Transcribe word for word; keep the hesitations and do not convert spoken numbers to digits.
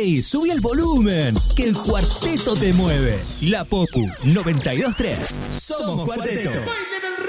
¡Ey! Subí el volumen, que el cuarteto te mueve. La Popu noventa y dos tres. Somos Cuarteto.